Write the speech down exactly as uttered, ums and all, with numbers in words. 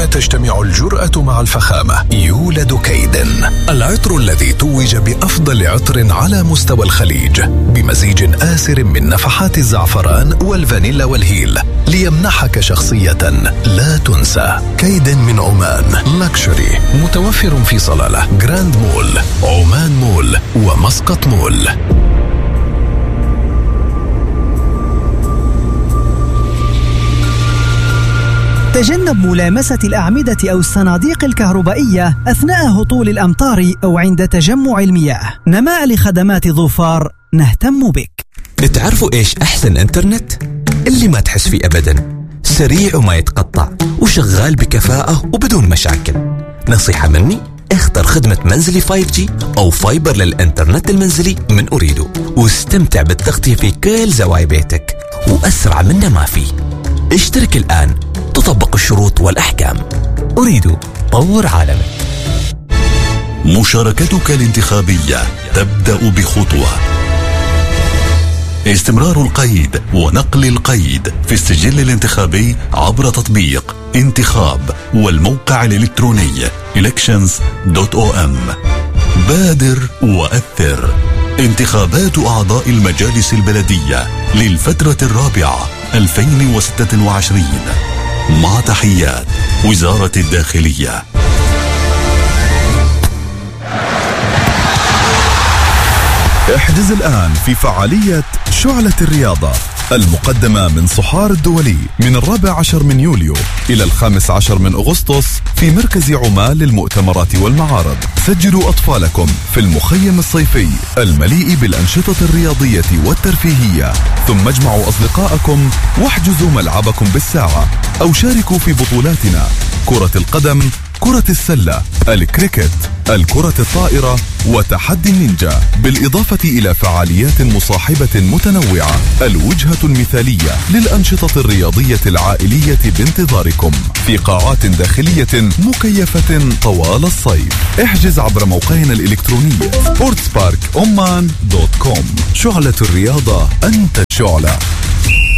عندما تجتمع الجرأة مع الفخامة يولد كايدن، العطر الذي توج بأفضل عطر على مستوى الخليج، بمزيج آسر من نفحات الزعفران والفانيلا والهيل، ليمنحك شخصية لا تنسى. كايدن من عمان، لاكشري، متوفر في صلالة، جراند مول، عمان مول، ومسقط مول. تجنب ملامسة الأعمدة أو الصناديق الكهربائية أثناء هطول الأمطار أو عند تجمع المياه. نماء لخدمات ظفار، نهتم بك. تعرفوا إيش أحسن إنترنت؟ اللي ما تحس فيه أبداً، سريع وما يتقطع وشغال بكفاءة وبدون مشاكل. نصيحة مني، اختر خدمة منزلي فايف جي أو فايبر للإنترنت المنزلي من أريدو، واستمتع بالتغطية في كل زوايا بيتك، وأسرع منه ما فيه. اشترك الآن، تطبق الشروط والأحكام. أريدو، طور عالمك. مشاركتك الانتخابية تبدأ بخطوة. استمرار القيد ونقل القيد في السجل الانتخابي عبر تطبيق انتخاب والموقع الإلكتروني elections دوت او ام. بادر وأثر. انتخابات أعضاء المجالس البلدية للفترة الرابعة ألفين وستة وعشرين، مع تحيات وزارة الداخلية. احجز الآن في فعالية شعلة الرياضة المقدمة من صحار الدولي من الرابع عشر من يوليو إلى الخامس عشر من أغسطس في مركز عمان للمؤتمرات والمعارض. سجلوا أطفالكم في المخيم الصيفي المليء بالأنشطة الرياضية والترفيهية، ثم اجمعوا أصدقائكم واحجزوا ملعبكم بالساعة، أو شاركوا في بطولاتنا: كرة القدم، كرة السلة، الكريكت، الكرة الطائرة، وتحدي النينجا، بالإضافة إلى فعاليات مصاحبة متنوعة. الوجهة المثالية للأنشطة الرياضية العائلية بانتظاركم في قاعات داخلية مكيفة طوال الصيف. احجز عبر موقعنا الإلكتروني سبورتس بارك عمان دوت كوم. شعلة الرياضة، أنت شعلة.